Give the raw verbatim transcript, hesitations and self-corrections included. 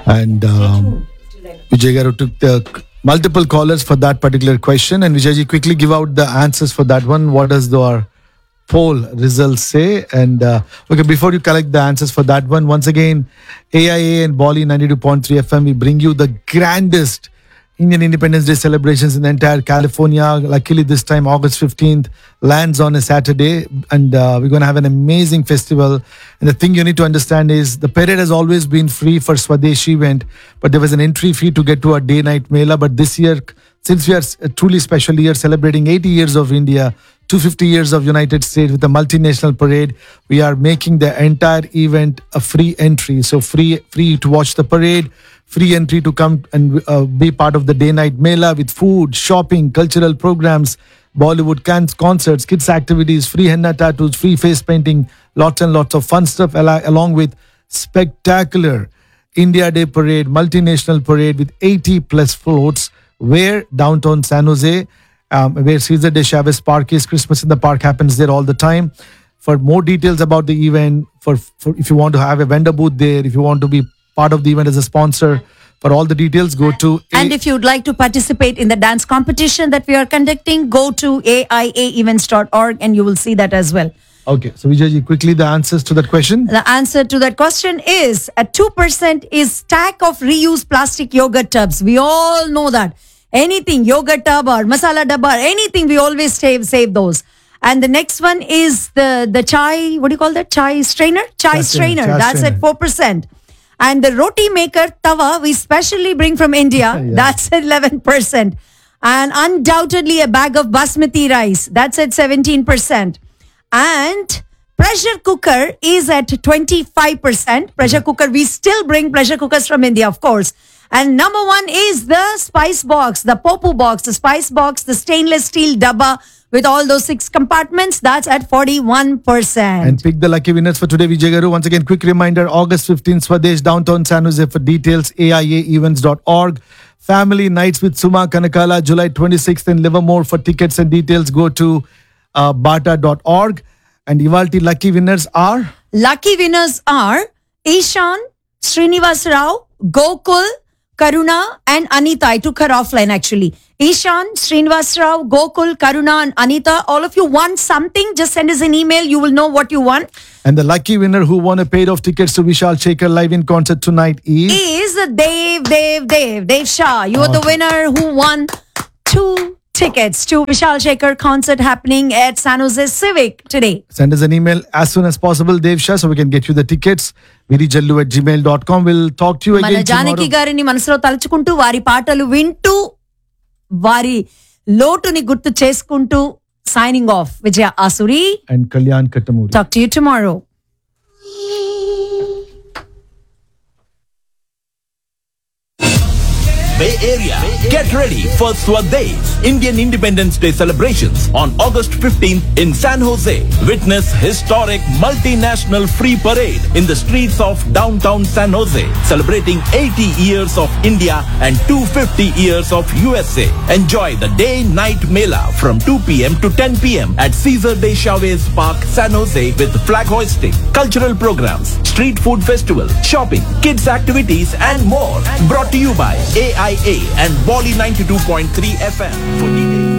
And um, Vijay Garu took the c- multiple callers for that particular question. And Vijayji, quickly give out the answers for that one. What does the, our poll results say? And uh, okay, before you collect the answers for that one, once again, A I A and Bolly ninety-two point three F M, we bring you the grandest Indian Independence Day celebrations in the entire California. Luckily, this time, August fifteenth lands on a Saturday, and uh, we're going to have an amazing festival. And the thing you need to understand is the parade has always been free for Swadeshi event, but there was an entry fee to get to our day-night Mela. But this year, since we are a truly special year celebrating eighty years of India, two hundred fifty years of United States with a multinational parade, we are making the entire event a free entry. So free, free to watch the parade, free entry to come and uh, be part of the day-night Mela with food, shopping, cultural programs, Bollywood can- concerts, kids activities, free henna tattoos, free face painting, lots and lots of fun stuff, al- along with spectacular India Day parade, multinational parade with eighty plus floats, where downtown San Jose, um, where Cesar de Chavez Park is. Christmas in the Park happens there all the time. For more details about the event, for, for if you want to have a vendor booth there, if you want to be part of the event as a sponsor, for all the details, go to And A- if you'd like to participate in the dance competition that we are conducting, go to A I A events dot org and you will see that as well. Okay, so Vijayji, quickly the answers to that question. The answer to that question is at two percent is stack of reused plastic yogurt tubs. We all know that. Anything, yogurt tub or masala dabba, anything, we always save, save those. And the next one is the, the chai, what do you call that? Chai strainer? Chai, Chai strainer, strainer. chai That's strainer. at four percent. And the roti maker tawa, we specially bring from India. Yeah. That's at eleven percent. And undoubtedly a bag of basmati rice. That's at seventeen percent. And pressure cooker is at twenty-five percent. Pressure cooker, we still bring pressure cookers from India, of course. And number one is the spice box, the popu box, the spice box, the stainless steel dabba with all those six compartments. That's at forty-one percent. And pick the lucky winners for today, Vijay Garu. Once again, quick reminder, August fifteenth, Swadesh, downtown San Jose. For details, A I A events dot org. Family Nights with Suma Kanakala, July twenty-sixth in Livermore. For tickets and details, go to uh, bata dot org. And Ivalti lucky winners are... Lucky winners are Ishan, Srinivas Rao, Gokul, Karuna and Anita. I took her offline actually. Ishan, Srinivas Rao, Gokul, Karuna and Anita. All of you want something, just send us an email. You will know what you want. And the lucky winner who won a paid off tickets to Vishal Shekhar live in concert tonight is... Is Dave, Dave, Dave, Dave Shah. You are the winner who won two tickets to Vishal Shekhar concert happening at San Jose Civic today. Send us an email as soon as possible, Dev Shah, so we can get you the tickets. virijallu at gmail dot com. We'll talk to you మన again Janaki tomorrow. గారిని మనసులో తలుచుకుంటూ వారి పాటలు వింటూ వారి లోటుని గుర్తు చేసుకుంటూ signing off Vijaya Asuri. And Kalyan Kattamuri. Talk to you tomorrow. Bay Area, get ready for Swadesh Indian Independence Day celebrations on August fifteenth in San Jose. Witness historic multinational free parade in the streets of downtown San Jose, celebrating eighty years of India and two hundred fifty years of U S A. Enjoy the day-night Mela from two p.m. to ten p.m. at Cesar de Chavez Park, San Jose with flag hoisting, cultural programs, street food festival, shopping, kids activities and more. Brought to you by A I A and Bolly ninety-two point three F M. For details.